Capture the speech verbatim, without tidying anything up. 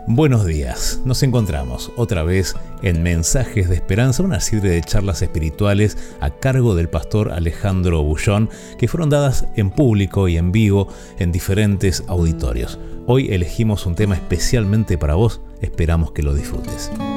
Buenos días, nos encontramos otra vez en Mensajes de Esperanza, una serie de charlas espirituales a cargo del pastor Alejandro Bullón que fueron dadas en público y en vivo en diferentes auditorios. Hoy elegimos un tema especialmente para vos, esperamos que lo disfrutes.